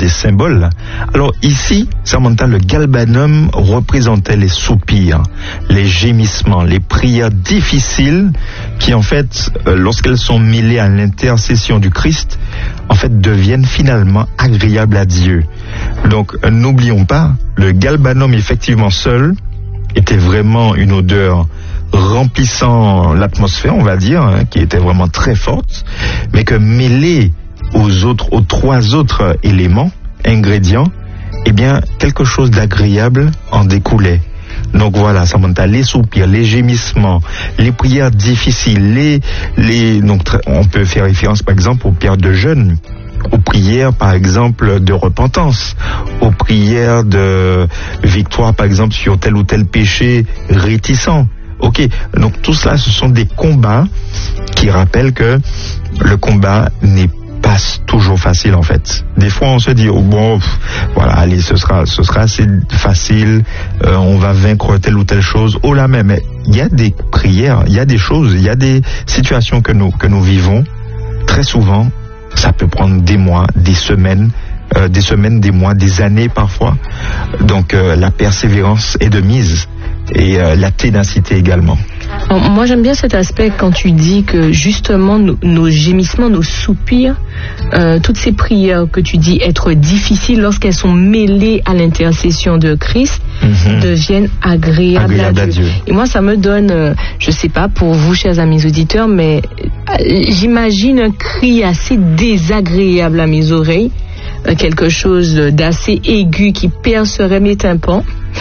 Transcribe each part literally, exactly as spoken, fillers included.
des symboles. Alors ici, Samantha, le galbanum représentait les soupirs, les gémissements, les prières difficiles qui en fait, lorsqu'elles sont mêlées à l'intercession du Christ, en fait deviennent finalement agréables à Dieu. Donc n'oublions pas, le galbanum effectivement seul était vraiment une odeur remplissant l'atmosphère, on va dire, hein, qui était vraiment très forte, mais que mêlée aux autres, aux trois autres éléments, ingrédients, eh bien, quelque chose d'agréable en découlait. Donc voilà, Samantha, les soupirs, les gémissements, les prières difficiles, les, les, donc on peut faire référence par exemple aux prières de jeûne, aux prières par exemple de repentance, aux prières de victoire par exemple sur tel ou tel péché réticent. Ok, donc tout cela, ce sont des combats qui rappellent que le combat n'est pas toujours facile en fait. Des fois on se dit oh, bon pff, voilà allez ce sera ce sera assez facile, euh, on va vaincre telle ou telle chose. Oh là même, mais il y a des prières, il y a des choses, il y a des situations que nous que nous vivons très souvent. Ça peut prendre des mois, des semaines, euh, des semaines, des mois, des années parfois. Donc euh, la persévérance est de mise et euh, la ténacité également. Alors, moi j'aime bien cet aspect quand tu dis que justement nos, nos gémissements, nos soupirs, euh, toutes ces prières que tu dis être difficiles lorsqu'elles sont mêlées à l'intercession de Christ, mm-hmm. deviennent agréables, agréables à, Dieu. à Dieu. Et moi ça me donne, euh, je sais pas pour vous chers amis auditeurs, mais euh, j'imagine un cri assez désagréable à mes oreilles, euh, quelque chose d'assez aigu qui percerait mes tympans.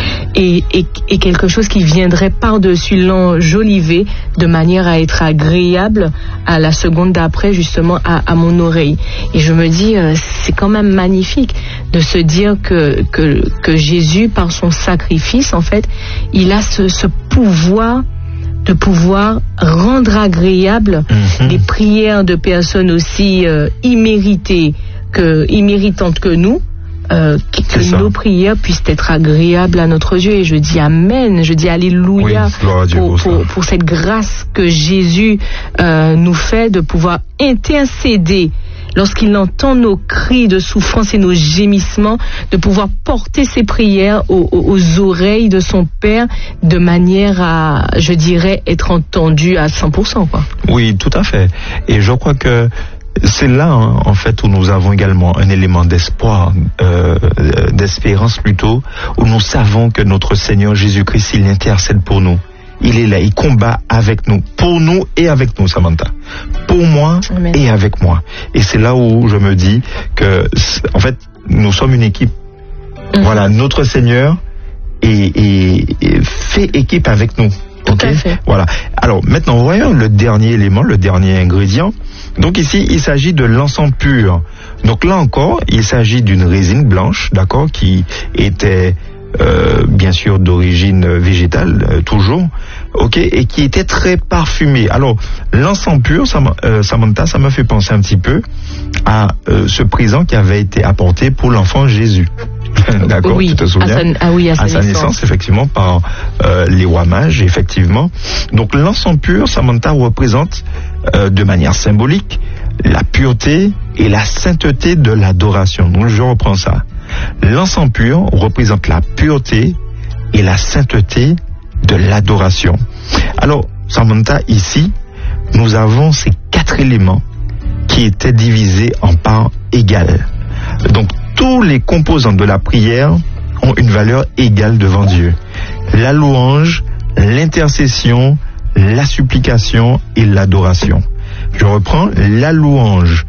Et, et, et quelque chose qui viendrait par-dessus l'enjolivé de manière à être agréable à la seconde d'après, justement, à, à mon oreille. Et je me dis, euh, c'est quand même magnifique de se dire que, que, que Jésus, par son sacrifice, en fait, il a ce, ce pouvoir de pouvoir rendre agréable mm-hmm. des prières de personnes aussi euh, imméritées que, imméritantes que nous. Euh, que nos prières puissent être agréables à notre Dieu. Et je dis Amen, je dis Alléluia oui, pour, pour, pour cette grâce que Jésus euh, nous fait de pouvoir intercéder lorsqu'il entend nos cris de souffrance et nos gémissements, de pouvoir porter ses prières aux, aux oreilles de son Père de manière à, je dirais, être entendu à cent pour cent, quoi. Oui, tout à fait. Et je crois que c'est là, hein, en fait, où nous avons également un élément d'espoir, euh, d'espérance plutôt, où nous savons que notre Seigneur Jésus-Christ, il intercède pour nous. Il est là, il combat avec nous, pour nous et avec nous, Samantha. Pour moi Amen. Et avec moi. Et c'est là où je me dis que, en fait, nous sommes une équipe. Mmh. Voilà, notre Seigneur est, est, est fait équipe avec nous. Tout okay? à fait. Voilà. Alors, maintenant, voyons le dernier élément, le dernier ingrédient. Donc ici, il s'agit de l'encens pur. Donc là encore, il s'agit d'une résine blanche, d'accord, qui était euh, bien sûr d'origine végétale, euh, toujours, ok, et qui était très parfumée. Alors, l'encens pur, ça, euh, Samantha, ça m'a fait penser un petit peu à euh, ce présent qui avait été apporté pour l'enfant Jésus. D'accord, oui, tu te souviens? À sa, ah oui, à sa, à sa naissance. naissance, effectivement, par euh, les rois mages, effectivement. Donc l'encens pur, Samantha, représente euh, de manière symbolique la pureté et la sainteté de l'adoration. Donc je reprends ça. L'encens pur représente la pureté et la sainteté de l'adoration. Alors, Samantha, ici, nous avons ces quatre éléments qui étaient divisés en parts égales. Donc, tous les composants de la prière ont une valeur égale devant Dieu. La louange, l'intercession, la supplication et l'adoration. Je reprends la louange,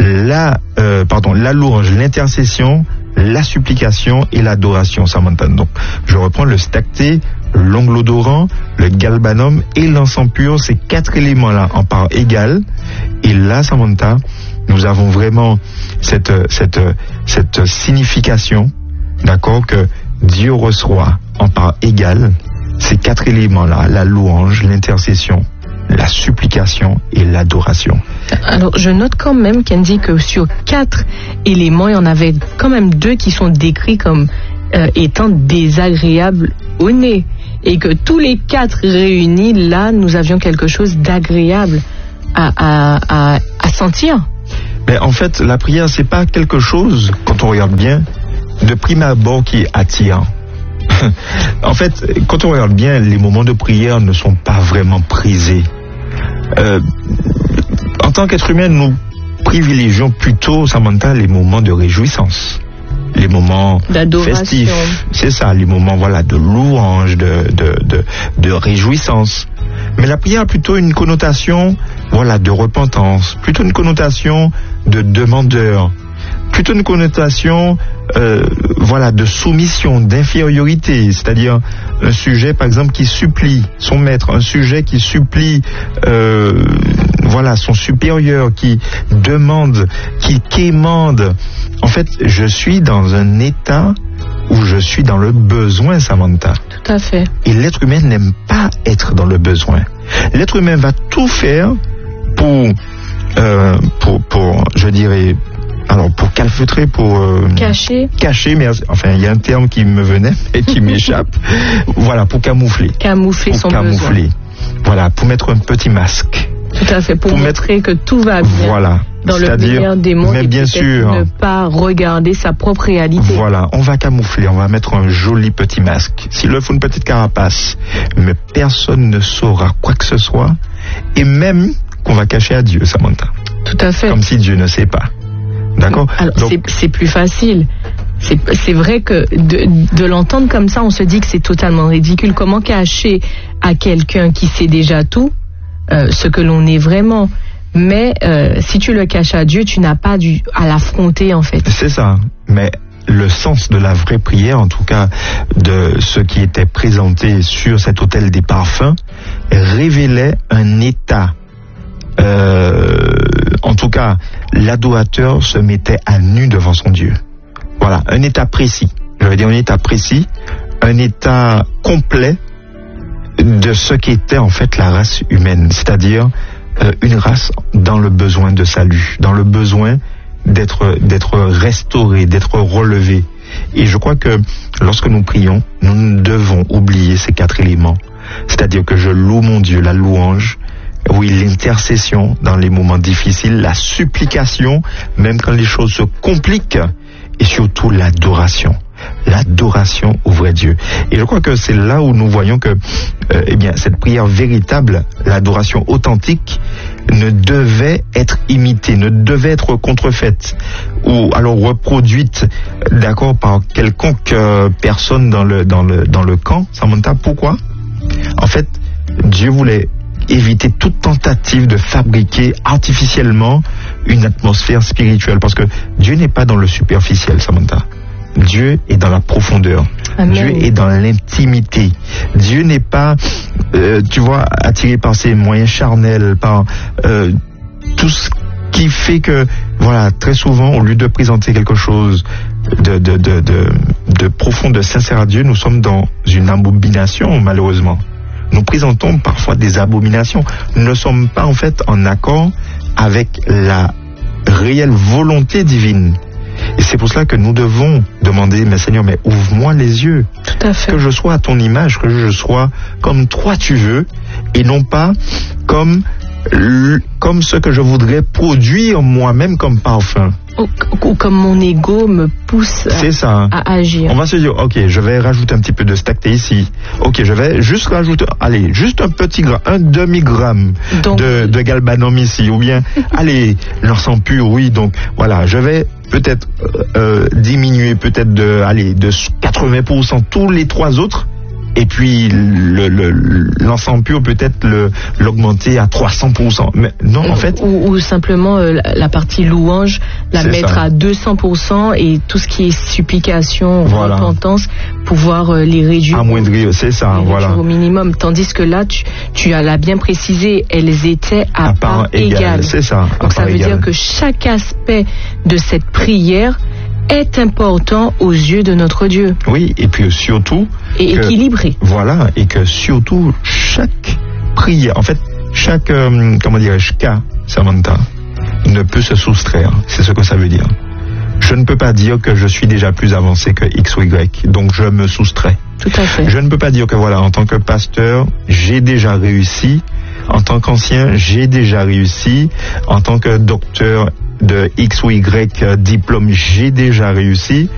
la, euh, pardon, la louange, l'intercession, la supplication et l'adoration, Samantha. Donc, je reprends le stacté, l'ongle odorant, le galbanum et l'encens pur, ces quatre éléments-là en part égale. Et là, Samantha, nous avons vraiment cette, cette, cette signification, d'accord, que Dieu reçoit en part égale ces quatre éléments-là, la louange, l'intercession, la supplication et l'adoration. Alors, je note quand même, Kendi, que sur quatre éléments, il y en avait quand même deux qui sont décrits comme euh, étant désagréables au nez. Et que tous les quatre réunis, là, nous avions quelque chose d'agréable à, à, à, à sentir. Mais en fait, la prière, c'est pas quelque chose, quand on regarde bien, de prime abord qui est attirant. En fait, quand on regarde bien, les moments de prière ne sont pas vraiment prisés. Euh, en tant qu'être humain, nous privilégions plutôt, Samantha, les moments de réjouissance, les moments festifs. C'est ça, les moments, voilà, de louange, de, de, de, de réjouissance. Mais la prière a plutôt une connotation, voilà, de repentance, plutôt une connotation de demandeur, plutôt une connotation, euh, voilà, de soumission, d'infériorité, c'est-à-dire un sujet, par exemple, qui supplie son maître, un sujet qui supplie, euh, voilà, son supérieur, qui demande, qui quémande. En fait, je suis dans un état où je suis dans le besoin, Samantha. Tout à fait. Et l'être humain n'aime pas être dans le besoin. L'être humain va tout faire pour, euh, pour, pour, je dirais, alors pour calfeutrer, pour euh, cacher, cacher, mais enfin il y a un terme qui me venait et qui m'échappe. Voilà, pour camoufler. Camoufler pour son camoufler. besoin. Voilà, pour mettre un petit masque. Tout à fait, pour, pour montrer mettre... que tout va bien. Voilà. Dans le meilleur des mondes, mais bien sûr, ne pas regarder sa propre réalité. Voilà, on va camoufler, on va mettre un joli petit masque. S'il le faut, une petite carapace, mais personne ne saura quoi que ce soit, et même qu'on va cacher à Dieu, Samantha. Tout à fait. Comme si Dieu ne sait pas. D'accord. Alors Donc, c'est, c'est plus facile. C'est, c'est vrai que de, de l'entendre comme ça, on se dit que c'est totalement ridicule. Comment cacher à quelqu'un qui sait déjà tout euh, ce que l'on est vraiment? Mais euh, si tu le caches à Dieu, tu n'as pas dû à l'affronter, en fait. C'est ça. Mais le sens de la vraie prière, en tout cas de ce qui était présenté sur cet autel des parfums, révélait un état. Euh, en tout cas, l'adorateur se mettait à nu devant son Dieu. Voilà, un état précis. Je veux dire un état précis, un état complet de ce qu'était en fait la race humaine, c'est-à-dire euh, une race dans le besoin de salut, dans le besoin d'être d'être restauré, d'être relevé. Et je crois que lorsque nous prions, nous ne devons oublier ces quatre éléments. C'est-à-dire que je loue mon Dieu, la louange, oui, l'intercession dans les moments difficiles, la supplication, même quand les choses se compliquent, et surtout l'adoration. L'adoration au vrai Dieu. Et je crois que c'est là où nous voyons que euh, eh bien, cette prière véritable, l'adoration authentique, ne devait être imitée, ne devait être contrefaite ou alors reproduite, d'accord, par quelconque euh, personne dans le dans le dans le camp. Samantha, pourquoi? En fait, Dieu voulait éviter toute tentative de fabriquer artificiellement une atmosphère spirituelle, parce que Dieu n'est pas dans le superficiel, Samantha. Dieu est dans la profondeur. Amen. Dieu est dans l'intimité. Dieu n'est pas, euh, tu vois, attiré par ses moyens charnels, par euh, tout ce qui fait que, voilà, très souvent, au lieu de présenter quelque chose de, de, de, de, de profond, de sincère à Dieu, nous sommes dans une abomination, malheureusement. Nous présentons parfois des abominations. Nous ne sommes pas, en fait, en accord avec la réelle volonté divine. Et c'est pour cela que nous devons demander, mais Seigneur, mais ouvre-moi les yeux. Tout à fait. Que je sois à ton image, que je sois comme toi tu veux, et non pas comme, comme ce que je voudrais produire moi-même comme parfum. Ou, ou comme mon ego me pousse à, c'est ça. à agir. On va se dire, ok, je vais rajouter un petit peu de stacté ici. Ok, je vais juste rajouter, allez, juste un petit gramme, un demi-gramme de, de galbanum ici. Ou bien, allez, l'encens pur, oui, donc voilà, je vais peut-être euh, diminuer peut-être de, allez, de quatre-vingts pour cent tous les trois autres. Et puis le, le, l'encens pur peut-être le, l'augmenter à trois cents pour cent. Mais non, en fait. Ou, ou simplement euh, la, la partie louange, la mettre ça. à deux cents pour cent, et tout ce qui est supplication, voilà. repentance, pouvoir euh, les réduire. Amoindrir, c'est ça, les voilà. Au minimum. Tandis que là, tu, tu as bien précisé, elles étaient à, à part, part égale. égale. C'est ça. Donc ça veut égale. dire que chaque aspect de cette prière est important aux yeux de notre Dieu. Oui, et puis surtout... Et que, équilibré. Voilà, et que surtout, chaque prière, en fait, chaque, euh, comment dirais-je, cas, Samantha, ne peut se soustraire. C'est ce que ça veut dire. Je ne peux pas dire que je suis déjà plus avancé que X ou Y, donc je me soustrais. Tout à fait. Je ne peux pas dire que, voilà, en tant que pasteur, j'ai déjà réussi En tant qu'ancien, j'ai déjà réussi. En tant que docteur de X ou Y diplôme, j'ai déjà réussi.